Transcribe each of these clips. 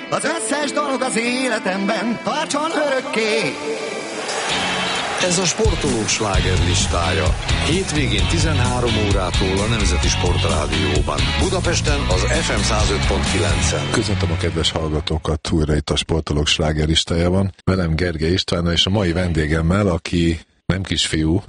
az összes dolog az életemben tartson örökké. Ez a sportolók slágerlistája. Hétvégén 13 órától a Nemzeti Sportrádióban. Budapesten az FM 105.9-en. Köszöntöm a kedves hallgatókat, újra itt a sportolók slágerlistájában. Velem Gergely Istvánnal és a mai vendégemmel, aki nem kisfiú,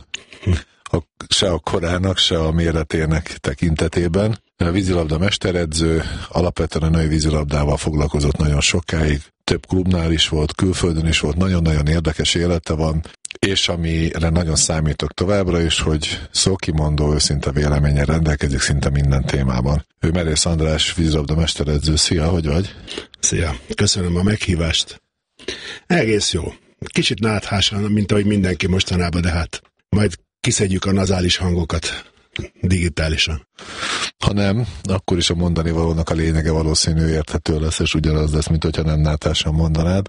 se a korának, se a méretének tekintetében. A vízilabda mesteredző, alapvetően a női vízilabdával foglalkozott nagyon sokáig. Több klubnál is volt, külföldön is volt, nagyon-nagyon érdekes élete van, és amire nagyon számítok továbbra is, hogy szókimondó, őszinte véleményen rendelkezik szinte minden témában. Ő Merész András, vízilabda mesteredző. Szia, hogy vagy? Szia, köszönöm a meghívást. Egész jó. Kicsit náthásan, mint ahogy mindenki mostanában, de hát majd kiszedjük a nazális hangokat digitálisan. Ha nem, akkor is a mondani valónak a lényege valószínű érthető lesz, és ugyanaz lesz, mint hogyha nem náthásan mondanád.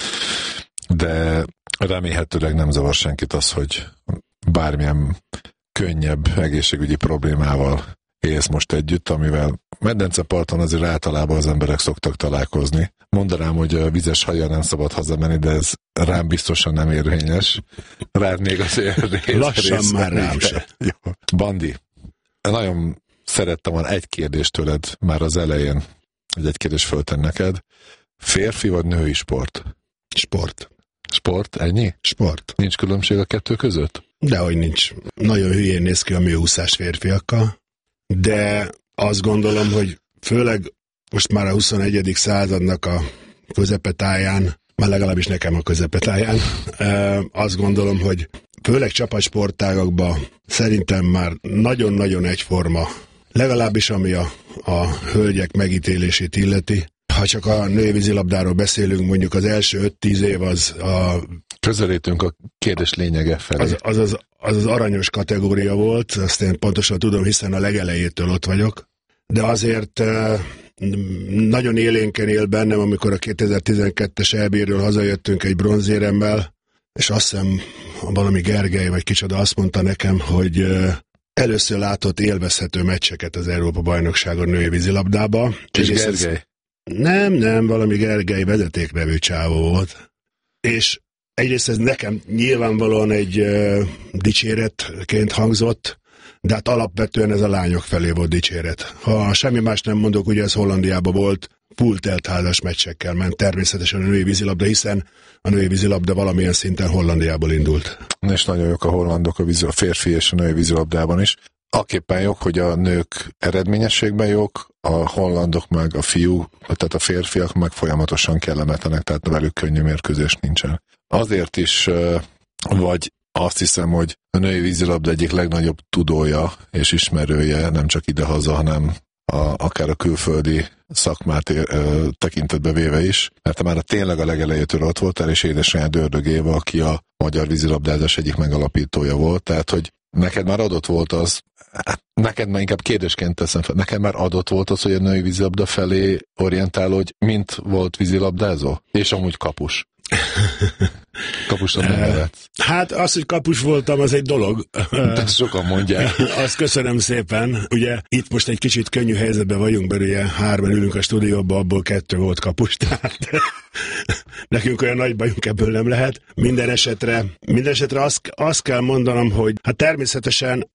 De remélhetőleg nem zavar senkit az, hogy bármilyen könnyebb egészségügyi problémával élsz most együtt, amivel Medence-parton azért általában az emberek szoktak találkozni. Mondanám, hogy a vizes hajjal nem szabad hazamenni, de ez rám biztosan nem érvényes. Rád még azért lassan már rám se. Jó. Bandi, nagyon szerettem volna egy kérdést tőled már az elején, hogy egy kérdést föltenni neked. Férfi vagy női sport? Sport. Sport? Ennyi? Sport. Nincs különbség a kettő között? Dehogy nincs. Nagyon hülyén néz ki a műúszás férfiakkal, de azt gondolom, hogy főleg most már a 21. századnak a közepetáján, már legalábbis nekem a közepetáján, azt gondolom, hogy főleg csapatsportágakban szerintem már nagyon-nagyon egyforma, legalábbis ami a hölgyek megítélését illeti. Ha csak a női vízilabdáról beszélünk, mondjuk az első 5-10 év az a... Közelítünk a kérdés lényege felé. Az aranyos kategória volt, azt én pontosan tudom, hiszen a legelejétől ott vagyok, de azért nagyon élénken él bennem, amikor a 2012-es EB-ről hazajöttünk egy bronzéremmel, és azt hiszem valami Gergely vagy kicsoda azt mondta nekem, hogy először látott élvezhető meccseket az Európa-bajnokságon női vízilabdába. És Gergely? Nem, valami Gergely vezetéknevű csávó volt. És egyrészt ez nekem nyilvánvalóan egy dicséretként hangzott, de hát alapvetően ez a lányok felé volt dicséret. Ha semmi más nem mondok, ugye ez Hollandiában volt, full teltházas meccsekkel ment természetesen a női vízilabda, hiszen a női vízilabda valamilyen szinten Hollandiából indult. És nagyon jók a hollandok a férfi és a női vízilabdában is. Akképpen jók, hogy a nők eredményességben jók, a hollandok meg a tehát a férfiak meg folyamatosan kellemetlenek, tehát velük könnyű mérkőzés nincsen. Azért is vagy azt hiszem, hogy a női vízilabda egyik legnagyobb tudója és ismerője, nem csak idehaza, hanem akár a külföldi szakmát tekintetbe véve is, mert már tényleg a legelejétől ott voltál, és édesanyád Ördög Éva, aki a magyar vízilabdázás egyik megalapítója volt, tehát hogy neked már adott volt az, neked már inkább kérdésként teszem fel, neked már adott volt az, hogy a női vízilabda felé orientálódj, mint volt vízilabdázó, és amúgy kapus. Kapusra nem lehetsz. Hát az, hogy kapus voltam, az egy dolog. De sokan mondják. Azt köszönöm szépen. Ugye itt most egy kicsit könnyű helyzetben vagyunk, mert ugye 3 ülünk a stúdióban, abból 2 volt kapus, tehát nekünk olyan nagy bajunk ebből nem lehet. Minden esetre azt kell mondanom, hogy hát természetesen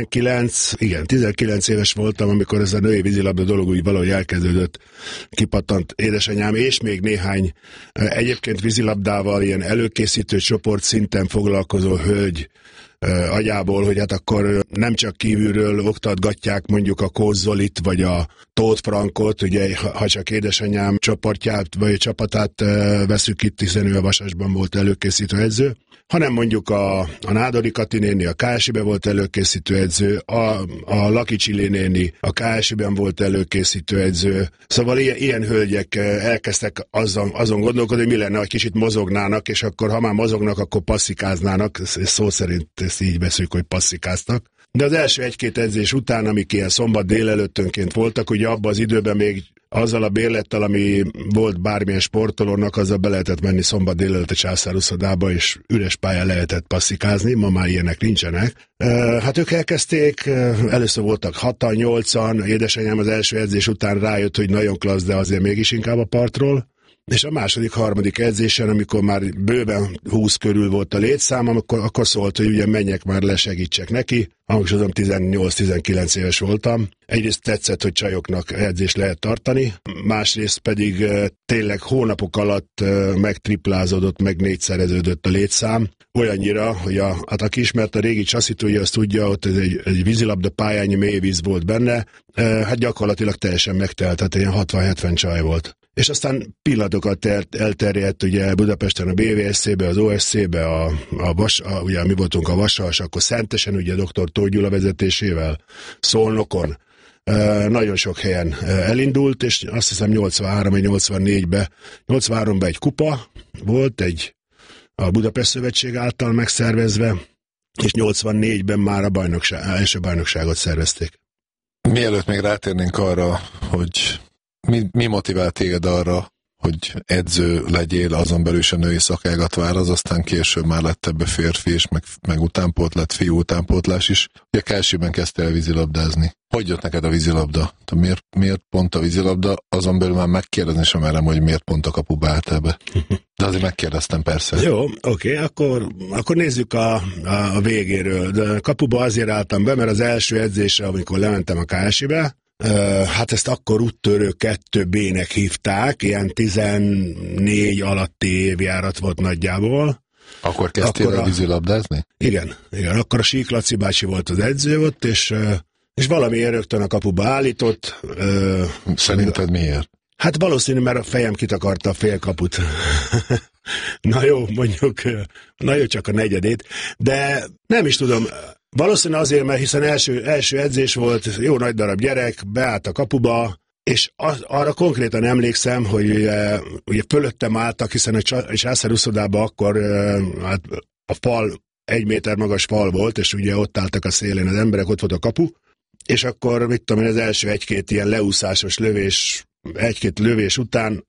19 éves voltam, amikor ez a női vízilabda dolog úgy valahogy elkezdődött, kipattant édesanyám, és még néhány egyébként vízilabdával ilyen előkészítő csoport szinten foglalkozó hölgy agyából, hogy hát akkor nem csak kívülről oktatgatják mondjuk a Kóz Zolit, vagy a Tóth Frankot, ugye ha csak édesanyám csoportját, vagy csapatát veszük itt, hiszen ő a Vasasban volt előkészítő edző, hanem mondjuk a Nádori Kati néni a KSI-ben volt előkészítő edző, a Laki Csili néni a KSI-ben volt előkészítő edző. Szóval ilyen hölgyek elkezdtek azon gondolkodni, hogy mi lenne, ha kicsit mozognának, és akkor ha már mozognak, akkor passzikáznának, szó szerint ezt így veszük, hogy passzikáztak. De az első 1-2 edzés után, amik ilyen szombat délelőttönként voltak, ugye abban az időben még azzal a bérlettel, ami volt bármilyen sportolónak, azzal be lehetett menni szombat délelőtt a császáruszodába, és üres pályán lehetett passzikázni, ma már ilyenek nincsenek. Hát ők elkezdték, először voltak 6-8-an, édesanyám az első edzés után rájött, hogy nagyon klassz, de azért mégis inkább a partról. és a második, harmadik edzésen, amikor már bőven 20 körül volt a létszám, akkor szólt, hogy ugye menjek már le, segítsek neki. Hangsúlyozom, 18-19 éves voltam. Egyrészt tetszett, hogy csajoknak edzést lehet tartani, másrészt pedig tényleg hónapok alatt megtriplázódott, meg négyszereződött a létszám. Olyannyira, hogy aki ismert a régi csasszit, ugye azt tudja, ott egy vízilabda pályányi mélyvíz volt benne, hát gyakorlatilag teljesen megtelt, tehát ilyen 60-70 csaj volt. És aztán pillanatokat elterjedt ugye Budapesten a BVSC-be, az OSC-be, ugye mi voltunk a Vasas, akkor Szentesen ugye dr. Tóth Gyula vezetésével, Szolnokon, nagyon sok helyen elindult, és azt hiszem 83-84-ben egy kupa volt, a Budapest Szövetség által megszervezve, és 84-ben már a első bajnokságot szervezték. Mielőtt még rátérnénk arra, hogy mi motivál téged arra, hogy edző legyél, azon belül is a női szakágat válasz, aztán később már lett ebbe férfi, és meg utánpótlás, fiú utánpótlás is. Ugye Kelseyben kezdtél el vízilabdázni. Hogy jött neked a vízilabda? Miért pont a vízilabda? Azon belül már megkérdezni sem merem, hogy miért pont a kapuba álltál be. De azért megkérdeztem persze. Jó, oké, akkor nézzük a végéről. De kapuba azért álltam be, mert az első edzésre, amikor lementem a Kelseybe, hát ezt akkor úttörő 2B-nek hívták, ilyen 14 alatti évjárat volt nagyjából. Akkor kezdtél el vízilabdázni? Igen, akkor a Sík Laci bácsi volt az edző ott, és valamiért rögtön a kapuba állított. Szerinted miért? Hát valószínű, mert a fejem kitakarta a félkaput. Na jó, mondjuk, csak a negyedét, de nem is tudom. Valószínű azért, mert hiszen első edzés volt, jó nagy darab gyerek, beállt a kapuba, és arra konkrétan emlékszem, hogy ugye fölöttem álltak, hiszen a Császár uszodában akkor hát a fal 1 méter magas fal volt, és ugye ott álltak a szélén az emberek, ott volt a kapu, és akkor mit tudom én, az első egy-két ilyen leúszásos lövés, egy-két lövés után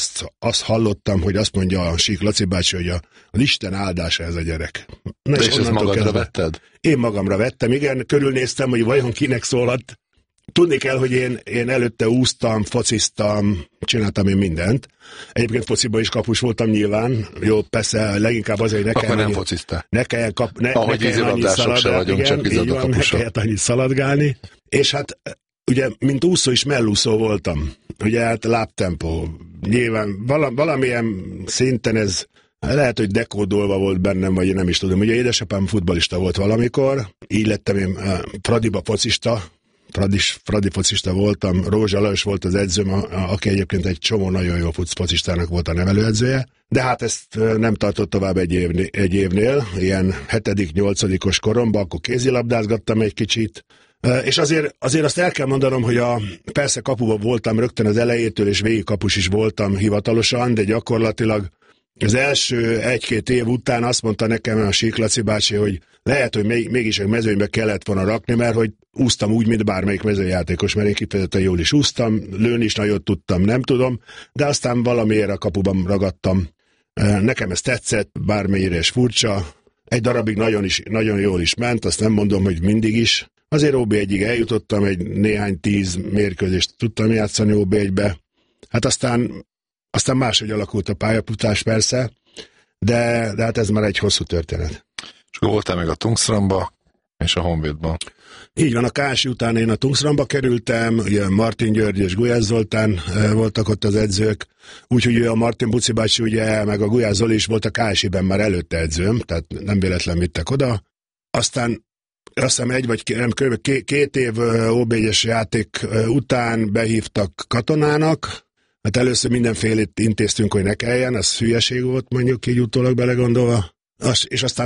azt hallottam, hogy azt mondja a Sík Laci bácsi, hogy az Isten áldása ez a gyerek. Na, és ezt magadra vetted? Én magamra vettem, igen, körülnéztem, hogy vajon kinek szólhat. Tudni kell, hogy én előtte úsztam, fociztam, csináltam én mindent. Egyébként fociban is kapus voltam nyilván. Jó, persze, leginkább azért, hogy akkor nem fociztál. Ne kelljen annyit szaladgálni. Ne kelljen annyit szaladgálni. És hát ugye, mint úszó is mellúszó voltam. Ugye hát lábtempó. Nyilván valamilyen szinten ez lehet, hogy dekódolva volt bennem, vagy én nem is tudom. Ugye édesapám futballista volt valamikor, így lettem én Fradiba focista, Fradi focista voltam, Rózsa Lajos volt az edzőm, aki egyébként egy csomó nagyon jó focistának volt a nevelőedzője, de hát ezt nem tartott tovább egy évnél, ilyen 7.-8. koromban, akkor kézilabdázgattam egy kicsit, és azért azt el kell mondanom, hogy persze kapuban voltam rögtön az elejétől, és végig kapus is voltam hivatalosan, de gyakorlatilag az első 1-2 év után azt mondta nekem a Sík Laci bácsi, hogy lehet, hogy mégis egy mezőnybe kellett volna rakni, mert hogy úsztam úgy, mint bármelyik mezőjátékos, mert én kifejezetten jól is úsztam, lőni is nagyot tudtam, nem tudom, de aztán valamiért a kapuban ragadtam. Nekem ez tetszett, bármennyire is furcsa, egy darabig nagyon jól is ment, azt nem mondom, hogy mindig is. Azért OB1-ig eljutottam, egy néhány 10 mérkőzést tudtam játszani OB1-be. Hát aztán máshogy alakult a pályafutás persze, de hát ez már egy hosszú történet. És voltál meg a Tungsramba és a Honvédban. Így van, a Kási után én a Tungsramba kerültem, ugye Martin György és Gulyás Zoltán voltak ott az edzők, úgyhogy a Martin Buci bácsi ugye, meg a Gulyás Zoli is volt a Kásiben már előtte edzőm, tehát nem véletlen vittek oda. Aztán azt hiszem kb. 2 év OB1-es játék után behívtak katonának, hát először mindenfélét intéztünk, hogy ne kelljen, az hülyeség volt mondjuk így utólag belegondolva. És aztán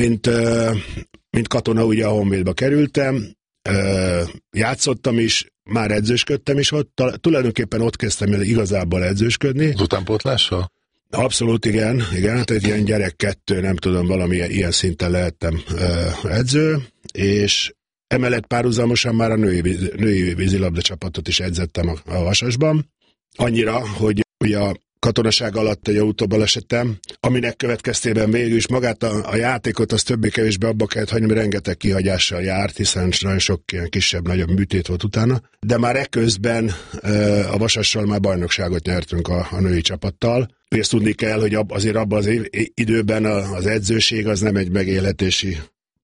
mint katona ugye a Honvédba kerültem, játszottam is, már edzősködtem is ott, tulajdonképpen ott kezdtem el igazából edzősködni. Az utánpótlással? Abszolút igen, hát egy ilyen gyerek 2, nem tudom, valami ilyen szinten lehettem edző, és emellett párhuzamosan már a női vízilabda csapatot is edzettem a Vasasban. Annyira, hogy ugye a katonaság alatt egy autóbalesetem, aminek következtében végül is magát a játékot az többé-kevésbé abba kellett hagyni, mert rengeteg kihagyással járt, hiszen nagyon sok ilyen kisebb-nagyobb műtét volt utána. De már eközben a Vasassal már bajnokságot nyertünk a női csapattal. Ezt tudni kell, hogy azért abban az időben az edzőség az nem egy megélhetési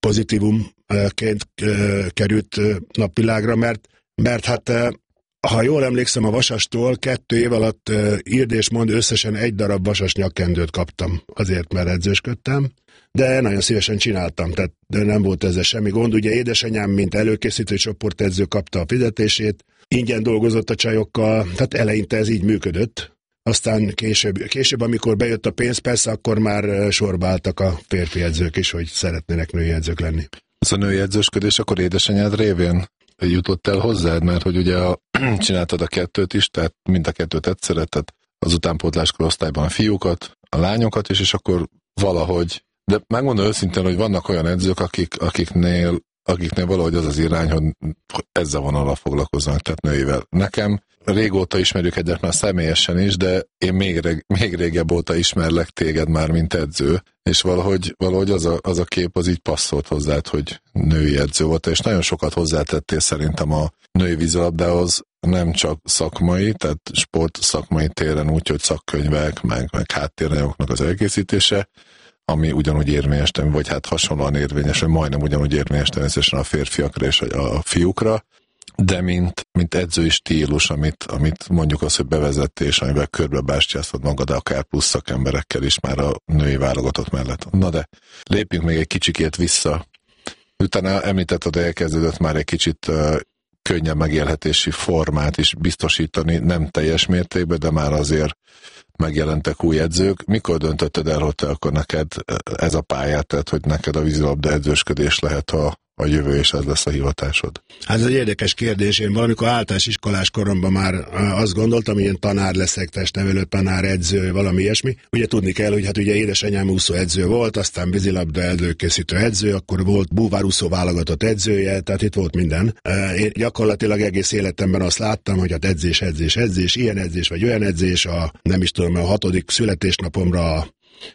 pozitívumként került napvilágra, mert hát ha jól emlékszem, a Vasastól 2 év alatt írd és mond összesen 1 darab vasas nyakkendőt kaptam, azért mert edzősködtem, de nagyon szívesen csináltam, tehát nem volt ezzel semmi gond. Ugye édesanyám, mint előkészítő csoportedző kapta a fizetését, ingyen dolgozott a csajokkal, tehát eleinte ez így működött. Aztán később, amikor bejött a pénz, persze akkor már sorba álltak a férfi edzők is, hogy szeretnének női edzők lenni. Ez a női edzősködés akkor édesanyád révén jutott el hozzád, mert hogy ugye csináltad a 2 is, tehát mind a 2 egyszerre, tehát az utánpótlás korosztályban a fiúkat, a lányokat is, és akkor valahogy, de megmondom őszintén, hogy vannak olyan edzők, akiknél valahogy az irány, hogy ezzel vonalra foglalkoznak, tehát nőivel. Nekem régóta ismerjük egyet már személyesen is, de én még régebb óta ismerlek téged már, mint edző, és valahogy az a kép az így passzolt hozzád, hogy női edző volt, és nagyon sokat hozzátettél szerintem a női vízilabdához, nem csak szakmai, tehát sport szakmai téren úgy, hogy szakkönyvek, meg háttéranyagoknak az elkészítése, ami ugyanúgy érvényes, vagy hát hasonlóan érvényes, vagy majdnem ugyanúgy érvényes természetesen a férfiakra és a fiúkra, de mint edzői stílus, amit mondjuk az, hogy bevezettés, amivel körbebástyáztad magad akár plusz szakemberekkel is már a női válogatott mellett. Na de lépjünk még egy kicsikét vissza. Utána említetted, hogy elkezdődött már egy kicsit könnyebb megélhetési formát is biztosítani, nem teljes mértékben, de már azért megjelentek új edzők. Mikor döntötted el, hogy te akkor neked ez a pályát, tehát hogy neked a vízilabda edzősködés lehet a jövő, és ez lesz a hivatásod? Hát ez egy érdekes kérdés. Én valamikor általános iskolás koromban már azt gondoltam, hogy én tanár leszek, testnevelő tanár, edző, valami ilyesmi. Ugye tudni kell, hogy hát ugye édesanyám úszó edző volt, aztán vízilabda előkészítő edző, akkor volt búvárúszó válogatott edzője, tehát itt volt minden. Én gyakorlatilag egész életemben azt láttam, hogy hát edzés, ilyen edzés vagy olyan edzés, nem is tudom, a 6. születésnapomra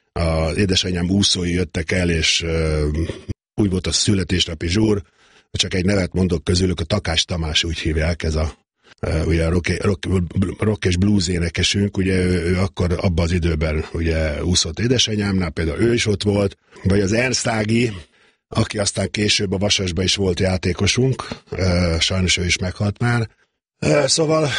az édesanyám úszói jöttek el, és úgy volt a születésnapi zsúr, csak egy nevet mondok közülük, a Takás Tamás, úgy hívják, ez ugye a rock és blues énekesünk, ugye ő akkor abban az időben ugye úszott édesanyámnál, például ő is ott volt, vagy az Ernst Ági, aki aztán később a Vasasban is volt játékosunk, sajnos ő is meghalt már. Szóval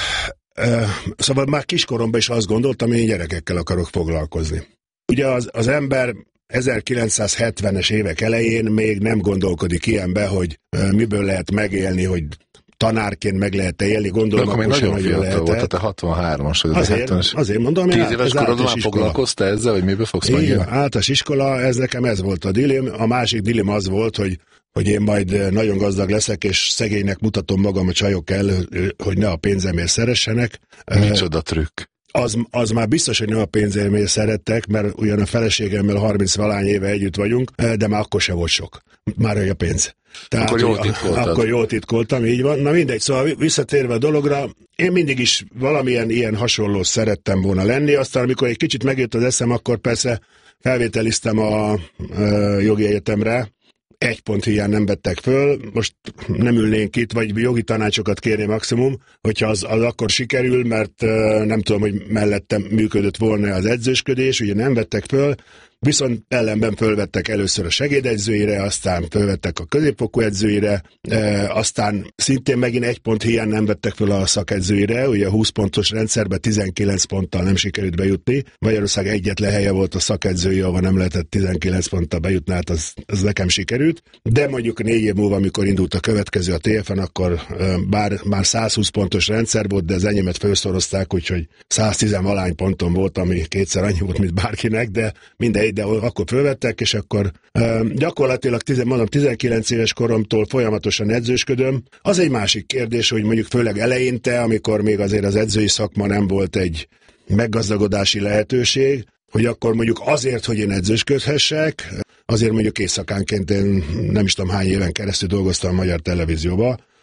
már kiskoromban is azt gondoltam, hogy én gyerekekkel akarok foglalkozni. Ugye az ember 1970-es évek elején még nem gondolkodik ilyenbe, hogy miből lehet megélni, hogy tanárként meg lehet élni, gondolom, akkor sem nagyon fiatal volt, tehát 63-as, vagy az 70-es. Azért mondom, 10 éves korodban már foglalkoztál ezzel, hogy miből fogsz megélni? Általános iskola, nekem ez volt a dilim. A másik dilim az volt, hogy én majd nagyon gazdag leszek, és szegénynek mutatom magam a csajok elől, hogy ne a pénzemért szeressenek. Micsoda trükk. Az már biztos, hogy nem a pénzért szerettek, mert ugyan a feleségemmel 30-valány éve együtt vagyunk, de már akkor se volt sok. Már a pénz. Tehát, akkor jól titkoltam, így van. Na mindegy, szóval visszatérve a dologra, én mindig is valamilyen ilyen hasonló szerettem volna lenni, aztán amikor egy kicsit megjött az eszem, akkor persze felvételiztem a jogi egyetemre, 1 pont hiány nem vettek föl, most nem ülnénk itt, vagy jogi tanácsokat kérni maximum, hogyha az akkor sikerül, mert nem tudom, hogy mellettem működött volna az edzősködés, ugye nem vettek föl, viszont ellenben fölvettek először a segédedzőire, aztán fölvettek a középfokú edzőire, aztán szintén megint 1 pont hiány nem vettek föl a szakedzőire, ugye a 20 pontos rendszerben 19 ponttal nem sikerült bejutni. Magyarország egyetlen helye volt a szakedzője, ahol nem lehetett 19 ponttal bejutni, hát az nekem sikerült. De mondjuk 4 év múlva, amikor indult a következő a TFN, akkor már 120 pontos rendszer volt, de az enyémet felszorozták, úgyhogy 110-valány ponton volt, ami 2-szer annyi volt, mint bárkinek, de mindegy, de akkor fölvettek, és akkor gyakorlatilag 19 éves koromtól folyamatosan edzősködöm. Az egy másik kérdés, hogy mondjuk főleg eleinte, amikor még azért az edzői szakma nem volt egy meggazdagodási lehetőség, hogy akkor mondjuk azért, hogy én edzősködhessek, azért mondjuk éjszakánként én nem is tudom hány éven keresztül dolgoztam a Magyar Televízióba,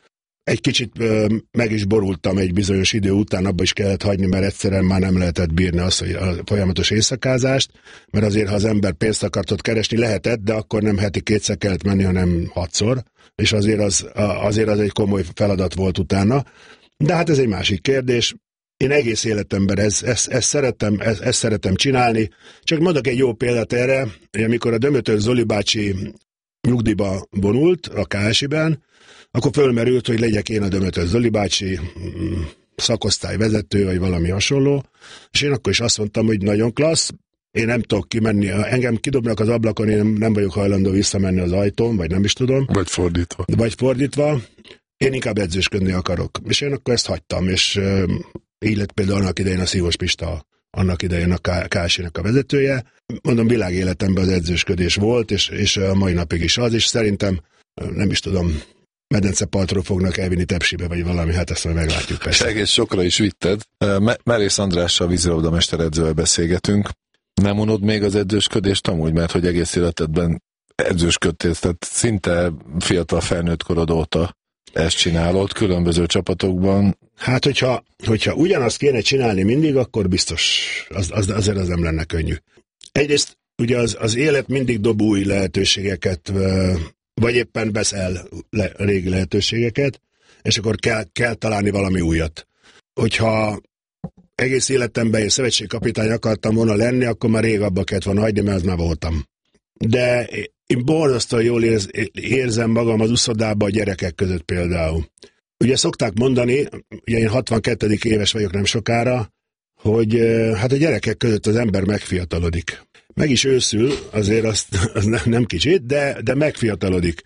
egy kicsit meg is borultam egy bizonyos idő után, abba is kellett hagyni, mert egyszerűen már nem lehetett bírni azt, hogy a folyamatos éjszakázást, mert azért, ha az ember pénzt akartott keresni, lehetett, de akkor nem heti 2-szer kellett menni, hanem 6-szor, és azért az egy komoly feladat volt utána. De hát ez egy másik kérdés. Én egész életemben ezt szeretem csinálni. Csak mondok egy jó példát erre, hogy amikor a Dömötör Zoli bácsi nyugdíjba vonult a KSI-ben, akkor fölmerült, hogy legyek én a Dömötör Zoli bácsi szakosztályvezető, vagy valami hasonló, és én akkor is azt mondtam, hogy nagyon klassz, én nem tudok kimenni, engem kidobnak az ablakon, én nem vagyok hajlandó visszamenni az ajtón, vagy nem is tudom. Vagy fordítva. Én inkább edzősködni akarok. És én akkor ezt hagytam, és így lett például annak idején a Szívos Pista, annak idején a KSI-nek a vezetője. Mondom, világéletemben az edzősködés volt, és a mai napig is az, és szerintem, nem is tudom, medencepartról fognak elvinni Tepsibe, vagy valami, hát ezt majd meglátjuk persze. És egész sokra is vitted. Merész Andrással, vízilabda mesteredzővel beszélgetünk. Nem unod még az edzősködést amúgy, mert hogy egész életedben edzősködtél, tehát szinte fiatal felnőtt korod óta ezt csinálod, különböző csapatokban. Hát, hogyha ugyanazt kéne csinálni mindig, akkor biztos azért az nem lenne könnyű. Egyrészt ugye az élet mindig dob új lehetőségeket, vagy éppen vesz el régi lehetőségeket, és akkor kell találni valami újat. Hogyha egész életemben én szövetségkapitány akartam volna lenni, akkor már rég abba kellett volna hagyni, mert az már voltam. De én borzasztóan jól érzem magam az uszodában a gyerekek között például. Ugye szokták mondani, ugye én 62. éves vagyok nem sokára, hogy hát a gyerekek között az ember megfiatalodik. Meg is őszül, azért az nem kicsit, de megfiatalodik.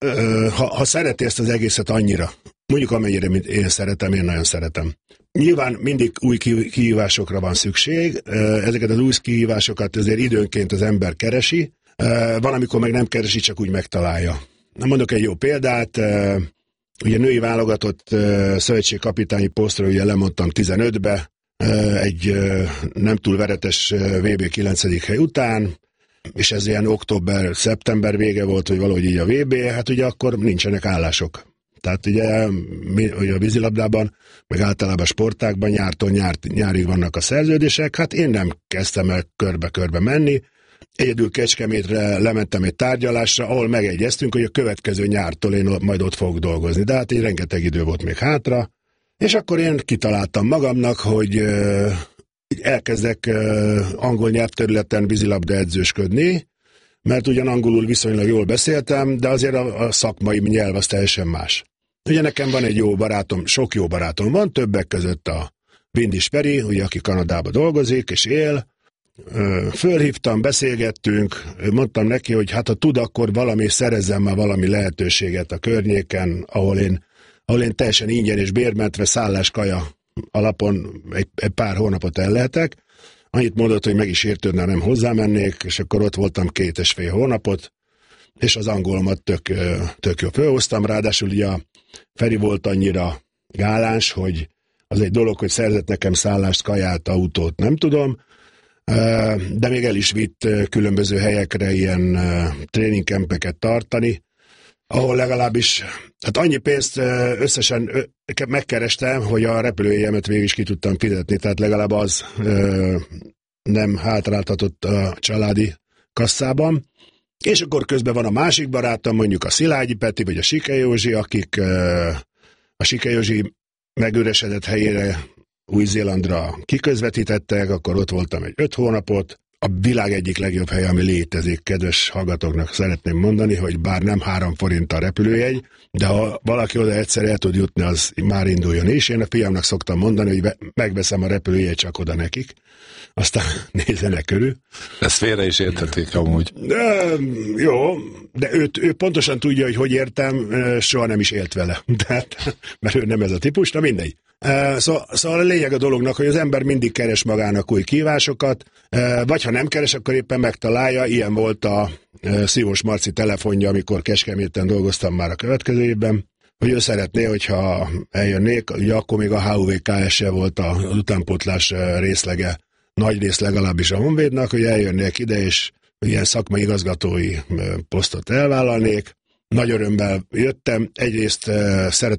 Ha szereti ezt az egészet annyira, mondjuk amennyire, mint én szeretem, én nagyon szeretem. Nyilván mindig új kihívásokra van szükség, ezeket az új kihívásokat azért időnként az ember keresi, van, amikor meg nem keresi, csak úgy megtalálja. Mondok egy jó példát, ugye női válogatott szövetségkapitányi posztra ugye lemondtam 15-be, egy nem túl veretes VB 9. hely után, és ez ilyen október-szeptember vége volt, hogy valahogy így a VB, hát ugye akkor nincsenek állások. Tehát ugye a vízilabdában, meg általában sportákban nyárig vannak a szerződések, hát én nem kezdtem el körbe-körbe menni, egyedül Kecskemétre lementem egy tárgyalásra, ahol megegyeztünk, hogy a következő nyártól én majd ott fogok dolgozni, de hát így rengeteg idő volt még hátra, és akkor én kitaláltam magamnak, hogy elkezdek angol nyelvterületen vízilabda edzősködni, mert ugyan angolul viszonylag jól beszéltem, de azért a szakmai nyelv az teljesen más. Ugye nekem van egy jó barátom, sok jó barátom van, többek között a Vindis Peri, ugye, aki Kanadában dolgozik és él. Fölhívtam, beszélgettünk, mondtam neki, hogy hát ha tud, akkor szerezzem már valami lehetőséget a környéken, ahol én teljesen ingyen és bérmentve szállás-kaja alapon egy pár hónapot el lehetek. Annyit mondott, hogy meg is értődne, nem hozzámennék, és akkor ott voltam 2,5 hónapot, és az angolomat tök jó fölhoztam, ráadásul ugye a Feri volt annyira gáláns, hogy az egy dolog, hogy szerzett nekem szállást, kaját, autót, nem tudom, de még el is vitt különböző helyekre ilyen tréningkempeket tartani, ahol legalábbis, hát annyi pénzt összesen megkerestem, hogy a repülőjegyemet végig is ki tudtam fizetni, tehát legalább az nem hátráltatott a családi kasszában. És akkor közben van a másik barátom, mondjuk a Szilágyi Peti, vagy a Sike Józsi, akik a Sike Józsi megüresedett helyére Új-Zélandra kiközvetítettek, akkor ott voltam egy 5 hónapot. A világ egyik legjobb hely, ami létezik, kedves hallgatóknak szeretném mondani, hogy bár nem 3 forint a repülőjegy, de ha valaki oda egyszer el tud jutni, az már induljon is. Én a fiamnak szoktam mondani, hogy megveszem a repülőjegy csak oda nekik, aztán nézzenek körül. Ezt félre is értették amúgy. Jó, de ő pontosan tudja, hogy értem, soha nem is élt vele, mert ő nem ez a típus, na mindegy. Szóval a lényeg a dolognak, hogy az ember mindig keres magának új kívásokat, vagy ha nem keres, akkor éppen megtalálja. Ilyen volt a Szívós Marci telefonja, amikor Kecskeméten dolgoztam már a következő évben, hogy ő szeretné, hogyha eljönnék, ugye akkor még a HUVKS-e volt az utánpótlás részlege, nagy rész legalábbis a Honvédnak, hogy eljönnék ide, és ilyen szakmai igazgatói posztot elvállalnék. Nagy örömmel jöttem, egyrészt szeretem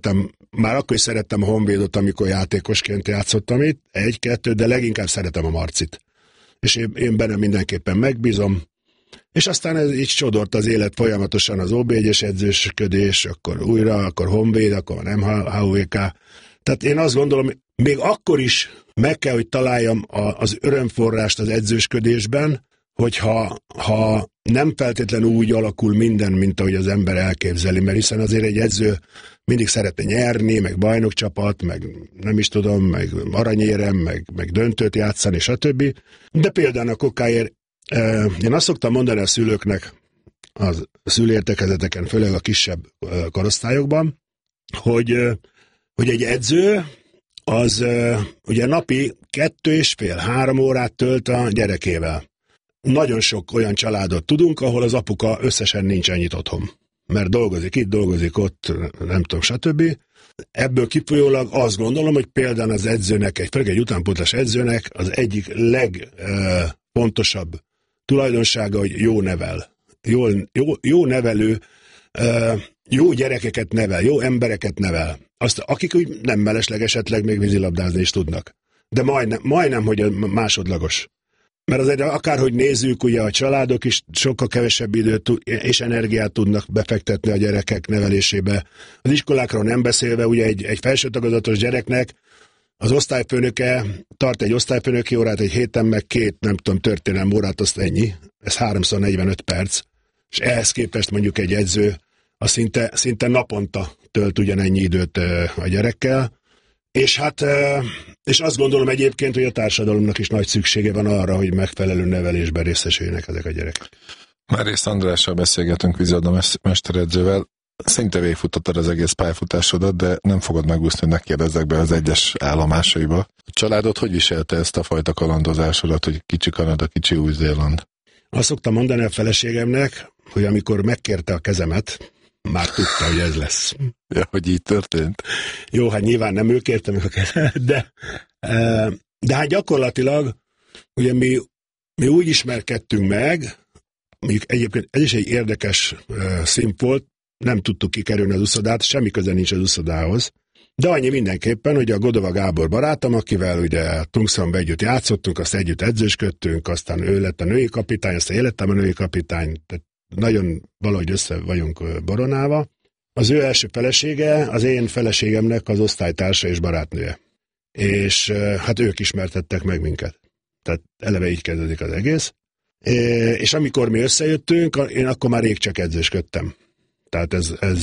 már akkor is szerettem a Honvédot, amikor játékosként játszottam itt, 1-2, de leginkább szeretem a Marcit. És én benne mindenképpen megbízom. És aztán ez így sodort az élet folyamatosan, az OB1-es edzősködés, akkor újra, akkor Honvéd, akkor nem HVK. Tehát én azt gondolom, még akkor is meg kell, hogy találjam az örömforrást az edzősködésben, hogyha nem feltétlenül úgy alakul minden, mint ahogy az ember elképzeli, mert hiszen azért egy edző mindig szeretne nyerni, meg bajnokcsapat, meg nem is tudom, meg aranyérem, meg döntőt játszani, stb. De például a Kokáért én azt szoktam mondani a szülőknek, a szülértekezeteken, főleg a kisebb korosztályokban, hogy egy edző az ugye napi 2,5-3 órát tölt a gyerekével. Nagyon sok olyan családot tudunk, ahol az apuka összesen nincs ennyit otthon. Mert dolgozik itt, dolgozik ott, nem tudom, stb. Ebből kifolyólag azt gondolom, hogy például az edzőnek, főleg egy utánpótlás edzőnek az egyik legfontosabb tulajdonsága, hogy jó nevel. Jó nevelő, jó gyerekeket nevel, jó embereket nevel. Azt, akik úgy nem mellesleg esetleg még vízilabdázni is tudnak. De majdnem, hogy másodlagos. Mert azért akárhogy nézzük, ugye a családok is sokkal kevesebb időt és energiát tudnak befektetni a gyerekek nevelésébe. Az iskolákról nem beszélve, ugye egy felsőtagozatos gyereknek az osztályfőnöke tart egy osztályfőnöki órát egy héten, meg 2, nem tudom, történelmi órát, azt ennyi. Ez 3x45 perc. És ehhez képest mondjuk egy edző az szinte naponta tölt ugyanennyi időt a gyerekkel. És hát, és azt gondolom egyébként, hogy a társadalomnak is nagy szüksége van arra, hogy megfelelő nevelésben részesüljenek ezek a gyerekek. Márész Andrással beszélgetünk, vízilabda mesteredzővel. Szinte végigfutottad az egész pályafutásodat, de nem fogod megúszni, hogy ne kérdezzek be az egyes állomásaiba. A családod hogy viselte ezt a fajta kalandozásodat, hogy kicsi Kanada, kicsi Új-Zéland? Azt szoktam mondani a feleségemnek, hogy amikor megkérte a kezemet, már tudta, hogy ez lesz. Ja, hogy így történt? Jó, hát nyilván nem ő kérte meg a kezemet, de hát gyakorlatilag ugye mi úgy ismerkedtünk meg, mondjuk egyébként ez is egy érdekes szint volt, nem tudtuk kikerülni az uszodát, semmi köze nincs az uszodához, de annyi mindenképpen, hogy a Godova Gábor barátom, akivel ugye Tungszonba együtt játszottunk, azt együtt edzősködtünk, aztán ő lett a női kapitány, aztán én lettem a női kapitány, tehát nagyon valahogy össze vagyunk boronálva. Az ő első felesége, az én feleségemnek az osztálytársa és barátnője. És hát ők ismertettek meg minket. Tehát eleve így kezdődik az egész. És amikor mi összejöttünk, én akkor már rég csak edzősködtem. Tehát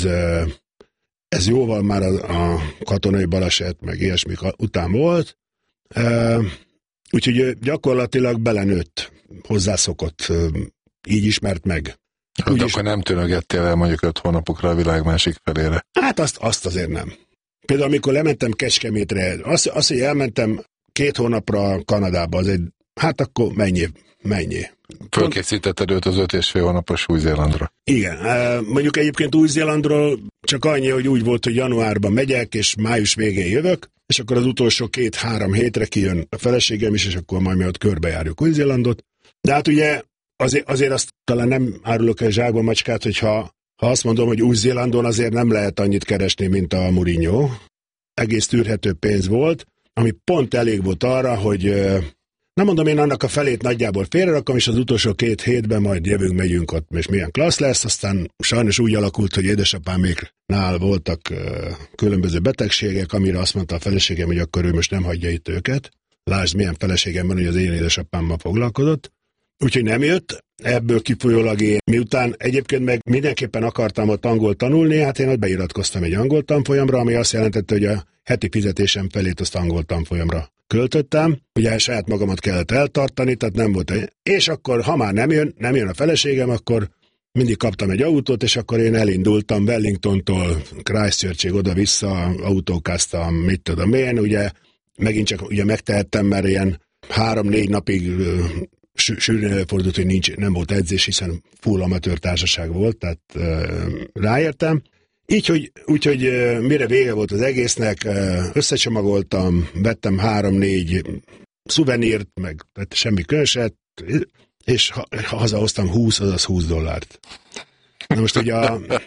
ez jóval már a katonai baleset, meg ilyesmi után volt. Úgyhogy gyakorlatilag belenőtt, hozzászokott, így ismert meg. Hát akkor nem tűnögettél el mondjuk 5 hónapokra a világ másik felére? Hát azt azért nem. Például amikor lementem Kecskemétre, azt hogy elmentem 2 hónapra Kanadába, az egy, hát akkor mennyi. Fölkészítetted őt az 5,5 hónapos Új-Zélandra. Igen, mondjuk egyébként Új-Zélandról csak annyi, hogy úgy volt, hogy januárban megyek, és május végén jövök, és akkor az utolsó 2-3 hétre kijön a feleségem is, és akkor majd mi ott körbejárjuk Új-Zélandot. De hát ugye azért azt talán nem árulok el zsákba macskát, hogyha azt mondom, hogy Új-Zélandon azért nem lehet annyit keresni, mint a Mourinho. Egész tűrhető pénz volt, ami pont elég volt arra, hogy nem mondom, én annak a felét nagyjából félrerakom, és az utolsó 2 hétben majd megyünk ott, és milyen klassz lesz, aztán sajnos úgy alakult, hogy édesapáméknál voltak különböző betegségek, amire azt mondta a feleségem, hogy akkor ő most nem hagyja itt őket. Lásd, milyen feleségem van, hogy az én édesapámmal foglalkozott. Úgyhogy nem jött, ebből kifolyólag én, miután egyébként meg mindenképpen akartam ott angolt tanulni, hát én ott beiratkoztam egy angol tanfolyamra, ami azt jelentette, hogy a heti fizetésem felét azt angol tanfolyamra költöttem. Ugye saját magamat kellett eltartani, tehát nem volt. És akkor, ha már nem jön a feleségem, akkor mindig kaptam egy autót, és akkor én elindultam Wellingtontól Christchurchig oda-vissza, autókáztam, mit tudom én, ugye megint csak ugye megtehettem, mert ilyen 3-4 napig sűrűn előfordult, hogy nem volt edzés, hiszen full amatőr társaság volt, tehát ráértem. Úgyhogy mire vége volt az egésznek, összecsomagoltam, vettem 3-4 szuvenírt, meg semmi különöset, és hazahoztam 20 $. Na most ugye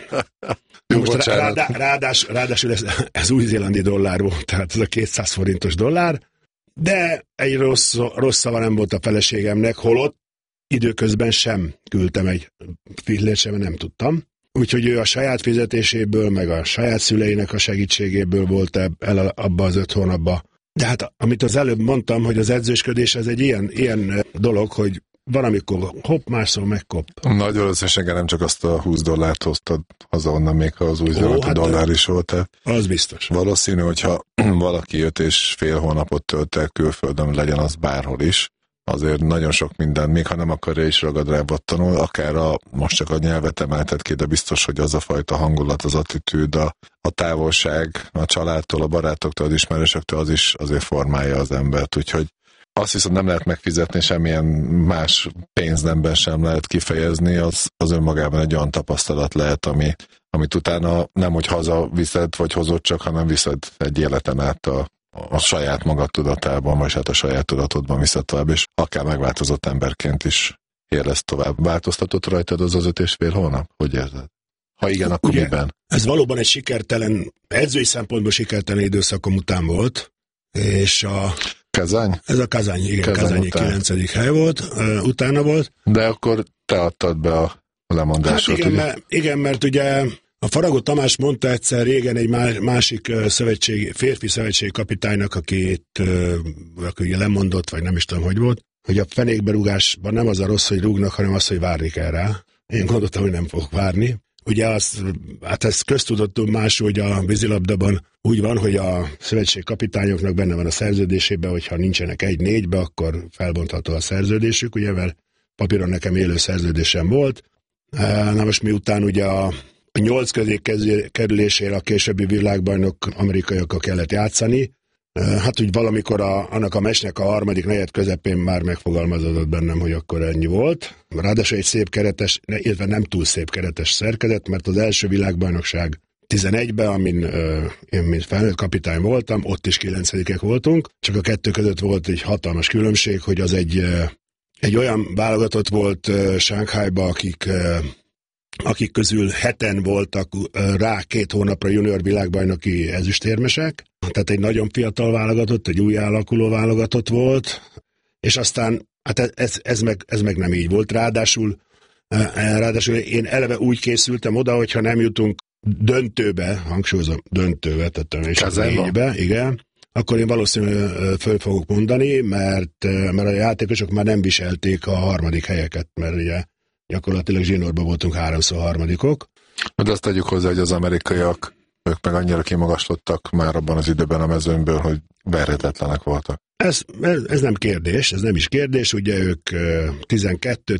ráadásul ez új-zélandi dollár volt, tehát ez a 200 forintos dollár, de egy rossz szava nem volt a feleségemnek, holott időközben sem küldtem egy fillért sem, nem tudtam. Úgyhogy ő a saját fizetéséből, meg a saját szüleinek a segítségéből volt el abba az 5 hónapba. De hát, amit az előbb mondtam, hogy az edzősködés ez egy ilyen dolog, hogy van, amikor hopp, másszor megkop. Nagy valószínűséggel nem csak azt a $20 hoztad haza onnan, még ha az új-zélandi dollár is volt. Az biztos. Valószínű, hogyha valaki 5,5 hónapot tölt el külföldön, legyen az bárhol is, azért nagyon sok minden, még ha nem akarja is ragadrábbat tanul, akár most csak a nyelvet emelted ki, de biztos, hogy az a fajta hangulat, az attitűd, a távolság a családtól, a barátoktól, az ismerősöktől, az is azért formálja az embert, úgyhogy azt viszont nem lehet megfizetni, semmilyen más pénznemben sem lehet kifejezni, az önmagában egy olyan tapasztalat lehet, amit utána nem, hogy hazaviszed, vagy hozod csak, hanem viszed egy életen át a saját magad tudatában, vagy hát a saját tudatodban viszed tovább, és akár megváltozott emberként is érez tovább. Változtatott rajtad az 5,5 hónap? Hogy érzed? Ha igen, akkor ugye, miben? Ez valóban egy sikertelen, edzői szempontból sikertelen időszakom után volt, és Kazány? Ez a Kazány, igen, Kazányi 9. hely volt, utána volt. De akkor te adtad be a lemondásot, hát igen, mert ugye a Faragó Tamás mondta egyszer régen egy másik férfi szövetségi kapitánynak, aki lemondott, vagy nem is tudom, hogy volt, hogy a fenékberúgásban nem az a rossz, hogy rúgnak, hanem az, hogy várni kell rá. Én gondoltam, hogy nem fogok várni. Ugye hát ez köztudott más, hogy a vízilabdában úgy van, hogy a szövetség kapitányoknak benne van a szerződésében, hogyha nincsenek 1-4-be, akkor felbontható a szerződésük, ugye, mert papíron nekem élő szerződésem volt. Na most miután ugye a 8 közé kerülésére a későbbi világbajnok amerikaiakkal kellett játszani, hát úgy valamikor annak a meccsnek a harmadik negyed közepén már megfogalmazódott bennem, hogy akkor ennyi volt. Ráadásul egy szép keretes, illetve nem túl szép keretes szerkezet, mert az első világbajnokság 11-ben, amin én mint felnőtt kapitány voltam, ott is 9-ek voltunk, csak a kettő között volt egy hatalmas különbség, hogy az egy olyan válogatott volt Shanghaiba, akik közül 7-en voltak rá 2 hónapra junior világbajnoki ezüstérmesek, tehát egy nagyon fiatal válogatott, egy új alakuló válogatott volt, és aztán hát ez meg nem így volt. Ráadásul én eleve úgy készültem oda, hogyha nem jutunk döntőbe, hangsúlyozom, döntőbe, tehát és az 4-be, igen, akkor én valószínűleg föl fogok mondani, mert a játékosok már nem viselték a harmadik helyeket, mert ugye gyakorlatilag zsinórban voltunk 3-szor harmadikok. De azt tegyük hozzá, hogy az amerikaiak, ők meg annyira kimagaslottak már abban az időben a mezőnyből, hogy verhetetlenek voltak. Ez nem kérdés, ez nem is kérdés, ugye ők 12,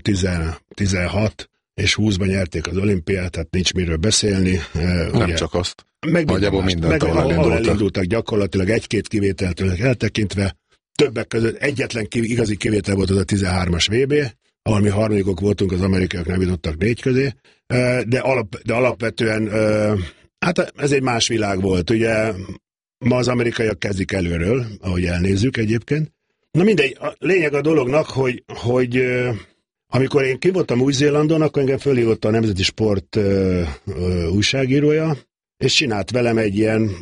16 és 20-ban nyerték az olimpiát, tehát nincs miről beszélni. Nem ugye, csak azt. Nagyjából mindent, ahol elindultak gyakorlatilag 1-2 kivételtől eltekintve, többek között egyetlen igazi kivétel volt az a 13-as VB, ahol mi harmadikok voltunk, az amerikaiak nem jutottak 4 közé, de alapvetően hát ez egy más világ volt. Ugye ma az amerikaiak kezdik előről, ahogy elnézzük egyébként. Na mindegy, a lényeg a dolognak, hogy amikor én ki voltam Új-Zélandon, akkor engem fölhívott a Nemzeti Sport újságírója, és csinált velem egy ilyen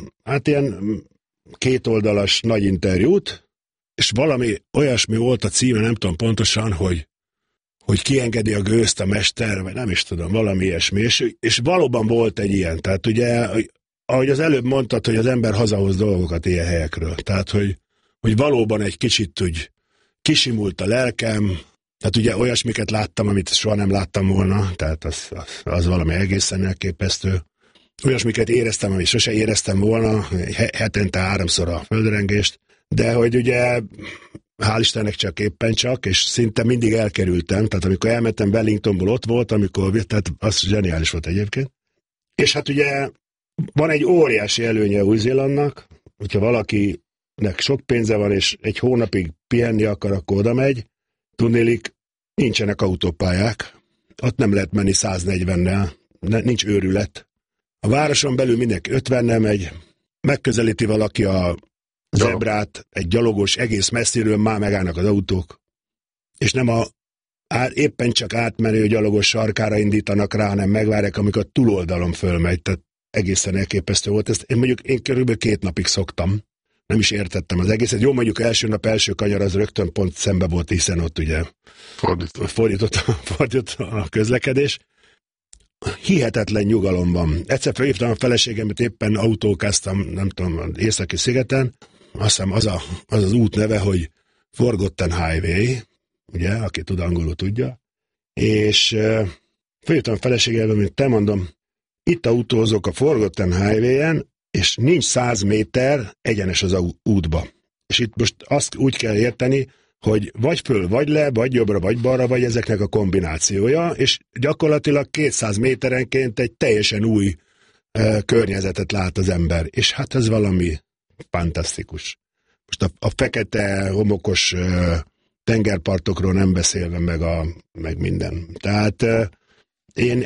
2 oldalas nagy interjút, és valami olyasmi volt a címe, nem tudom pontosan, hogy kiengedi a gőzt a mester, vagy nem is tudom, valami ilyesmi, és valóban volt egy ilyen, tehát ugye, ahogy az előbb mondtad, hogy az ember hazahoz dolgokat ilyen helyekről, tehát hogy valóban egy kicsit úgy kisimult a lelkem, tehát ugye olyasmiket láttam, amit soha nem láttam volna, tehát az valami egészen elképesztő. Olyasmiket éreztem, amit sose éreztem volna, hetente 3-szor a földrengést, de hogy ugye hál' Istennek éppen csak, és szinte mindig elkerültem, tehát amikor elmentem Wellingtonból, ott volt, tehát az zseniális volt egyébként. És hát ugye van egy óriási előnye Új-Zélandnak, hogyha valakinek sok pénze van, és egy hónapig pihenni akar, akkor oda megy. Tudnélik, nincsenek autópályák, ott nem lehet menni 140-nel, nincs őrület. A városon belül mindenki 50-nel megy, megközelíti valaki a zebrát, egy gyalogos egész messziről már megállnak az autók, és nem éppen csak átmenő gyalogos sarkára indítanak rá, hanem megvárják, amikor a túloldalon fölmegy, tehát egészen elképesztő volt. Ezt én körülbelül 2 napig szoktam. Nem is értettem az egészet. Jó, mondjuk első nap, első kanyar az rögtön pont szembe volt, hiszen ott ugye fordított a közlekedés. Hihetetlen nyugalom van. Egyszer felhívtam a feleségemet, éppen autókáztam, nem tudom, északi szigeten. Azt hiszem az út neve, hogy Forgotten Highway, ugye, aki tud angolul tudja. És felhívtam a feleségemet, hogy te mondom, itt autózok a Forgotten Highway-en, és nincs 100 méter egyenes az útba. És itt most azt úgy kell érteni, hogy vagy föl, vagy le, vagy jobbra, vagy balra, vagy ezeknek a kombinációja, és gyakorlatilag 200 méterenként egy teljesen új környezetet lát az ember. És hát ez valami fantasztikus. Most a fekete, homokos tengerpartokról nem beszélve meg minden. Tehát én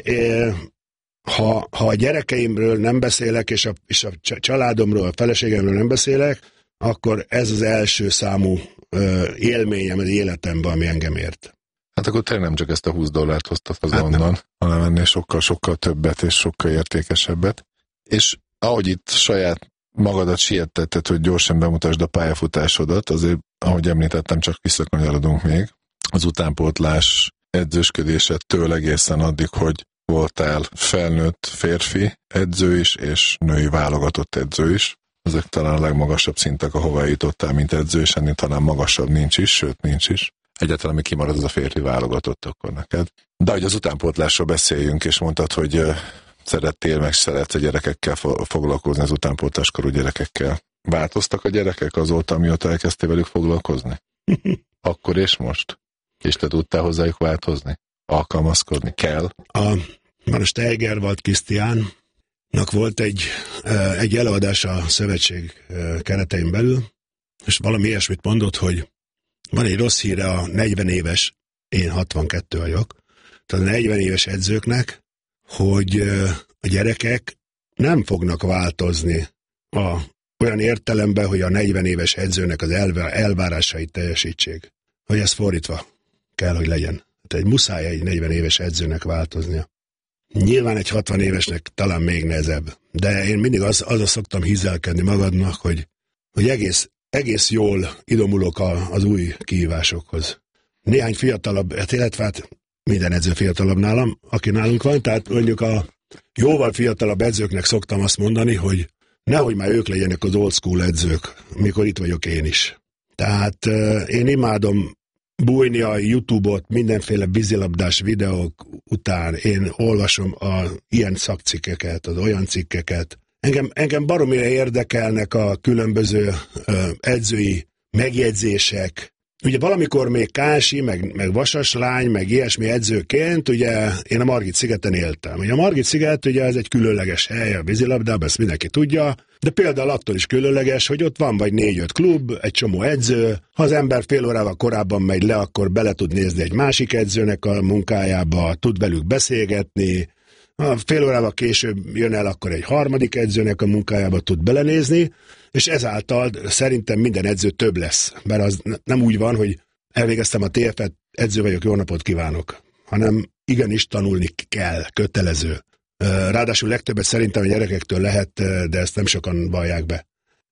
ha a gyerekeimről nem beszélek, és a családomról, a feleségemről nem beszélek, akkor ez az első számú élményem az életemben, ami engem ért. Hát akkor tényleg nem csak ezt a $20 hoztad onnan, hanem ennél sokkal többet és sokkal értékesebbet. És ahogy itt saját magadat sietetted, hogy gyorsan bemutasd a pályafutásodat, azért, ahogy említettem, csak visszakanyarodunk még. Az utánpótlás edzősködésettől egészen addig, hogy voltál felnőtt férfi edző is, és női válogatott edző is. Ezek talán a legmagasabb szintek, ahova jutottál, mint edző, és ennél talán magasabb nincs is, sőt nincs is. Egyáltalán, ami kimarad, az a férfi válogatott akkor neked. De hogy az utánpótlásról beszéljünk, és mondtad, hogy szeretsz a gyerekekkel foglalkozni, az utánpótláskorú gyerekekkel. Változtak a gyerekek azóta, mióta elkezdtél velük foglalkozni? Akkor és most? És te tudtál hozzájuk változni? Alkalmazkodni kell? Maros Steigerwald Krisztiánnak volt egy előadás a szövetség keretein belül, és valami ilyesmit mondott, hogy van egy rossz híre a 40 éves, én 62 vagyok, tehát a 40 éves edzőknek, hogy a gyerekek nem fognak változni olyan értelemben, hogy a 40 éves edzőnek az elvárásait teljesítsék. Hogy ez fordítva kell, hogy legyen. Tehát muszáj egy 40 éves edzőnek változnia. Nyilván egy 60 évesnek talán még nehezebb, de én mindig azzal szoktam hízelkedni magadnak, hogy egész jól idomulok az új kihívásokhoz. Néhány fiatalabb, illetve hát minden edző fiatalabb nálam, aki nálunk van, tehát mondjuk a jóval fiatalabb edzőknek szoktam azt mondani, hogy nehogy már ők legyenek az old school edzők, mikor itt vagyok én is. Tehát én imádom bújni a YouTube-ot, mindenféle vízilabdás videók után, én olvasom ilyen szakcikkeket, az olyan cikkeket. Engem baromira érdekelnek a különböző edzői megjegyzések. Ugye valamikor még Kási, meg Vasaslány, meg ilyesmi edzőként, ugye én a Margit-szigeten éltem. Ugye a Margit-sziget ugye ez egy különleges hely a vízilabdában, ezt mindenki tudja, de például attól is különleges, hogy ott van vagy 4-5 klub, egy csomó edző, ha az ember fél órával korábban megy le, akkor bele tud nézni egy másik edzőnek a munkájába, tud velük beszélgetni, ha fél órával később jön el, akkor egy harmadik edzőnek a munkájába tud belenézni, és ezáltal szerintem minden edző több lesz, mert az nem úgy van, hogy elvégeztem a TF-et, edző vagyok, jó napot kívánok, hanem igenis tanulni kell, kötelező. Ráadásul legtöbbet szerintem a gyerekektől lehet, de ezt nem sokan vallják be.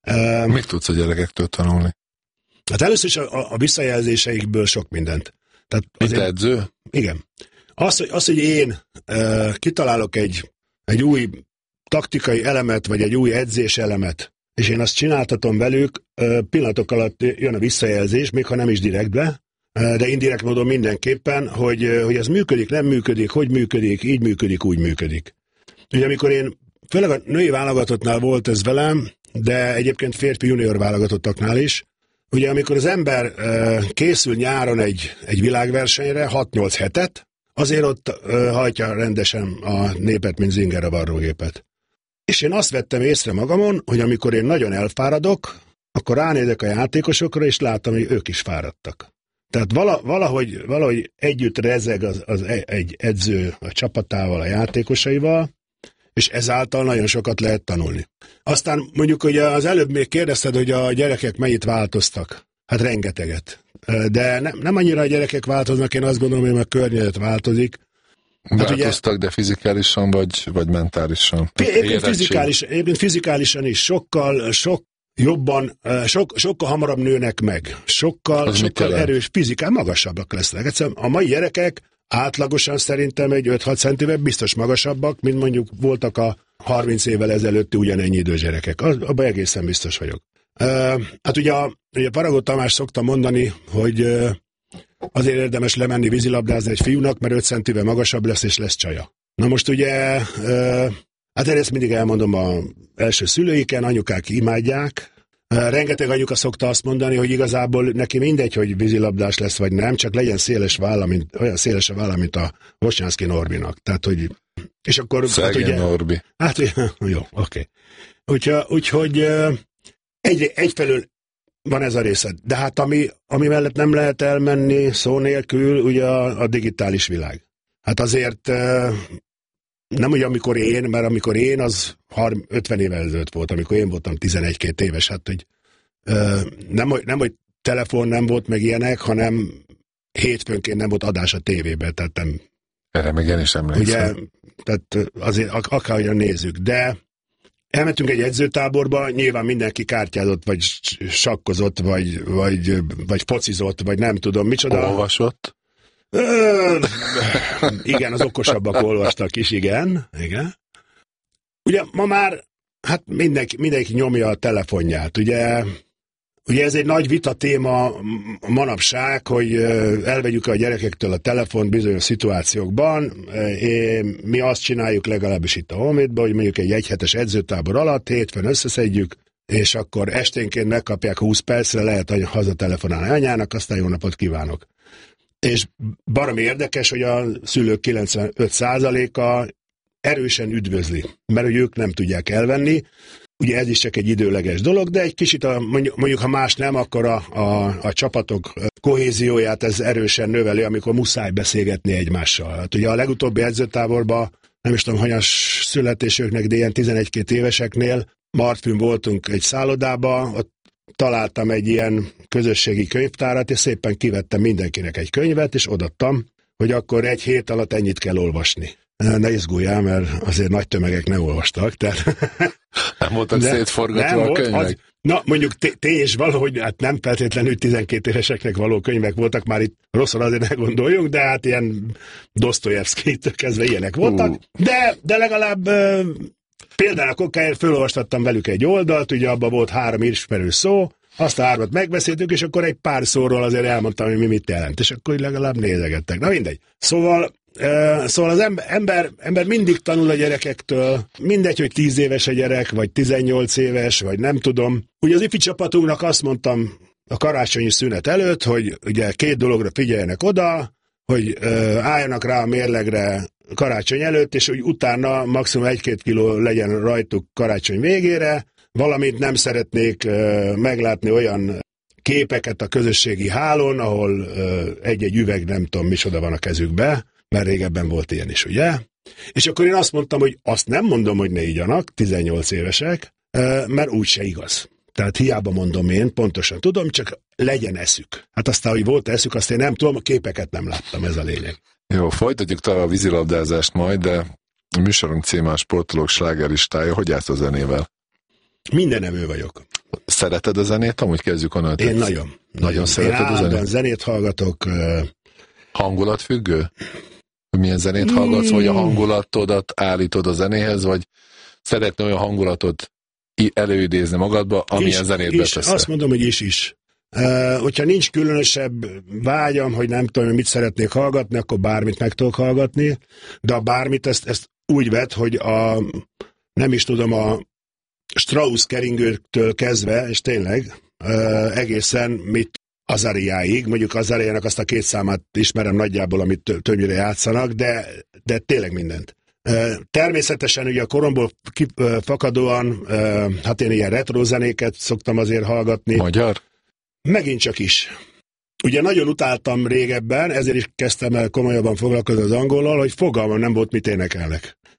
Mit tudsz a gyerekektől tanulni? Hát először is a visszajelzéseikből sok mindent. Tehát Mint edző? Igen. Az, hogy én kitalálok egy új taktikai elemet, vagy egy új edzés elemet, és én azt csináltatom velük, pillanatok alatt jön a visszajelzés, még ha nem is direktbe, de indirekt módon mindenképpen, hogy ez működik, nem működik, hogy működik, így működik, úgy működik. Ugye amikor én, főleg a női válogatottnál volt ez velem, de egyébként férfi junior válogatottaknál is, ugye amikor az ember készül nyáron egy világversenyre, 6-8 hetet, azért ott hajtja rendesen a népet, mint zinger a varrógépet. És én azt vettem észre magamon, hogy amikor én nagyon elfáradok, akkor ránézek a játékosokra, és látom, hogy ők is fáradtak. Tehát valahogy együtt rezeg egy edző a csapatával, a játékosaival, és ezáltal nagyon sokat lehet tanulni. Aztán mondjuk, hogy az előbb még kérdezted, hogy a gyerekek mennyit változtak. Hát rengeteget. De nem annyira a gyerekek változnak, én azt gondolom, hogy a környezet változik. Változtak, de fizikálisan vagy mentálisan? Éppen fizikálisan is sokkal jobban, sokkal hamarabb nőnek meg. Sokkal erős fizikál, magasabbak lesznek. Egyszerűen a mai gyerekek átlagosan szerintem egy 5-6 centivel biztos magasabbak, mint mondjuk voltak a 30 évvel ezelőtti ugyanennyi idős gyerekek. Abban egészen biztos vagyok. Hát ugye Faragó Tamás szokta mondani, hogy azért érdemes lemenni vízilabdázni egy fiúnak, mert 5 centivel magasabb lesz, és lesz csaja. Na most ugye, hát ezt mindig elmondom az első szülőiken, anyukák imádják. Rengeteg anyuka szokta azt mondani, hogy igazából neki mindegy, hogy vízilabdás lesz, vagy nem, csak legyen olyan széles a válla, mint a Wojciechowski Norbinak. Tehát, hogy... És akkor... Szegény hát, ugye, Norbi. Hát, jó, oké. Úgyhogy egyfelől van ez a része. De hát ami mellett nem lehet elmenni szó nélkül, ugye a digitális világ. Hát azért nem úgy, mert amikor én, az 50 évvel ezelőtt volt, amikor én voltam 11-2 éves, hát hogy nem, hogy telefon nem volt meg ilyenek, hanem hétfőnként nem volt adás a tévében, tehát nem... Erre még én is emlékszem. Ugye, tehát azért akárhogyan nézzük, de elmentünk egy edzőtáborba, nyilván mindenki kártyázott, vagy sakkozott, vagy focizott, vagy nem tudom micsoda. Olvasott? Igen, az okosabbak olvastak is, igen. Ugye ma már, hát mindenki nyomja a telefonját, ugye ez egy nagy vita téma manapság, hogy elvegyük a gyerekektől a telefont bizonyos szituációkban. Mi azt csináljuk legalábbis itt a Honvédban, hogy mondjuk egy egyhetes edzőtábor alatt hétfőn összeszedjük, és akkor esténként megkapják 20 percre, lehet hazatelefonálni anyának, aztán jó napot kívánok. És baromi érdekes, hogy a szülők 95%-a erősen üdvözli, mert ők nem tudják elvenni. Ugye ez is csak egy időleges dolog, de egy kicsit mondjuk ha más nem, akkor a csapatok kohézióját ez erősen növeli, amikor muszáj beszélgetni egymással. Hát ugye a legutóbbi edzőtáborban, nem is tudom, hogy a születésüknek, de ilyen 11-2 éveseknél Martfűn voltunk egy szállodába, ott találtam egy ilyen közösségi könyvtárat, és szépen kivettem mindenkinek egy könyvet, és odaadtam, hogy akkor egy hét alatt ennyit kell olvasni. Ne izguljál, mert azért nagy tömegek ne olvastak. Tehát... Nem voltak szétforgatva a könyvek? Na, mondjuk és valahogy, hát nem feltétlenül 12 éveseknek való könyvek voltak, már itt rosszul azért ne gondoljunk, de hát ilyen Dostoyevskijtől kezdve ilyenek voltak, de legalább például a kokáért fölolvastattam velük egy oldalt, ugye abban volt 3 ismerős szó, azt a 3-at megbeszéltük, és akkor egy pár szóról azért elmondtam, hogy mi mit jelent, és akkor legalább nézegettek. Na mindegy. Szóval az ember mindig tanul a gyerekektől, mindegy, hogy 10 éves a gyerek, vagy 18 éves, vagy nem tudom. Ugye az ifi csapatunknak azt mondtam a karácsonyi szünet előtt, hogy ugye 2 dologra figyeljenek oda, hogy álljanak rá a mérlegre karácsony előtt, és hogy utána maximum 1-2 kiló legyen rajtuk karácsony végére, valamint nem szeretnék meglátni olyan képeket a közösségi hálón, ahol egy-egy üveg nem tudom micsoda van a kezükbe, mert régebben volt ilyen is, ugye? És akkor én azt mondtam, hogy azt nem mondom, hogy ne igyanak, 18 évesek, mert úgyse igaz. Tehát hiába mondom én, pontosan tudom, csak legyen eszük. Hát aztán, hogy volt eszük, azt én nem tudom, a képeket nem láttam, ez a lényeg. Jó, folytatjuk tovább a vízilabdázást majd, de a műsorunk címe a Sportolók slágerlistája. Hogy állsz a zenével? Mindenevő vagyok. Szereted a zenét? Amúgy kezdjük onnan. Én nagyon szereted a zenét? Zenét hallgatok. Hangulatfüggő? Milyen zenét hallgatsz, vagy a hangulatodat állítod a zenéhez, vagy szeretnél olyan hangulatot előidézni magadba, amilyen zenét beteszel? Azt mondom, hogy is. Hogyha nincs különösebb vágyam, hogy nem tudom, mit szeretnék hallgatni, akkor bármit meg tudok hallgatni, de a bármit ezt úgy vett, hogy nem is tudom, a Strauss keringőtől kezdve, és tényleg egészen Azariáig, mondjuk Azariának azt a 2 számát ismerem nagyjából, amit többnyire játszanak, de tényleg mindent. Természetesen ugye a koromból fakadóan, hát én ilyen retro zenéket szoktam azért hallgatni. Magyar? Megint csak is. Ugye nagyon utáltam régebben, ezért is kezdtem el komolyabban foglalkozni az angollal, hogy fogalmam nem volt, mit énekelnek.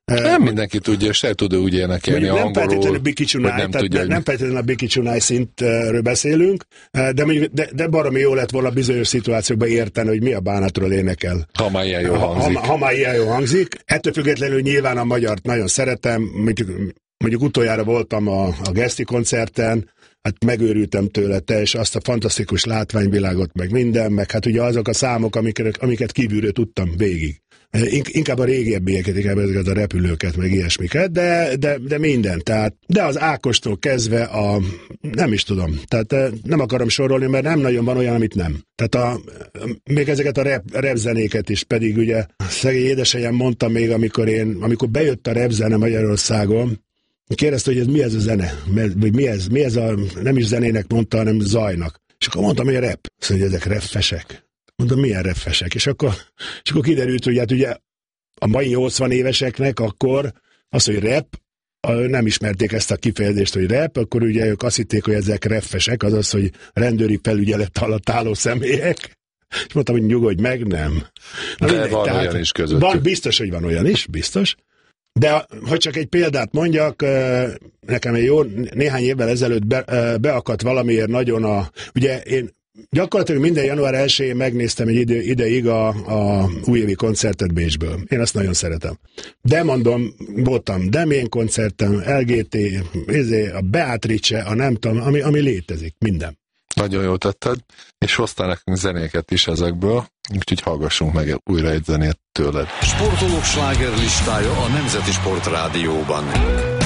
Nem mindenki tudja, és el tud úgy énekelni angolul, nem feltétlenül nem feltétlenül a Biki Csunnáj szintről beszélünk, de baromi jó lett volna bizonyos szituációkban érteni, hogy mi a bánatról énekel. Ha már ilyen jól hangzik. Ha már ilyen jól hangzik. Ettől függetlenül nyilván a magyart nagyon szeretem, mondjuk utoljára voltam a Geszti koncerten, hát megőrültem tőle, és azt a fantasztikus látványvilágot, meg minden, meg hát ugye azok a számok, amiket kívülről tudtam végig. Inkább a régebbieket, inkább ezeket a repülőket, meg ilyesmiket, de minden. Tehát, de az Ákostól kezdve nem is tudom. Tehát nem akarom sorolni, mert nem nagyon van olyan, amit nem. Tehát még ezeket a rap zenéket is, pedig ugye szegény édesanyám mondta még, amikor bejött a rap zene Magyarországon, kérdezte, hogy ez mi ez a zene? Mi ez a, nem is zenének mondta, hanem zajnak. És akkor mondtam, hogy a rap. Azt mondja, ezek rappesek. Mondom, milyen rappesek? És akkor kiderült, hogy hát ugye a mai 80 éveseknek akkor az, hogy rap, nem ismerték ezt a kifejezést, hogy rap, akkor ugye ők azt hitték, hogy ezek rappesek, azaz, hogy rendőri felügyelet alatt álló személyek. És mondtam, hogy nyugodj meg, nem. De van olyan is közöttük. Biztos, hogy van olyan is, biztos. De hogy csak egy példát mondjak, nekem egy jó néhány évvel ezelőtt beakadt valamiért nagyon ugye én gyakorlatilag minden január 1-én megnéztem egy ideig a újévi koncertet Bécsből. Én azt nagyon szeretem. De mondom, voltam Demén koncertem, LGT, a Beatrice, a nem tudom, ami létezik, minden. Nagyon jól tetted, és hoztál nekünk zenéket is ezekből, úgyhogy hallgassunk meg újra egy zenét tőled. Sportolók slágerlistája a Nemzeti Sportrádióban.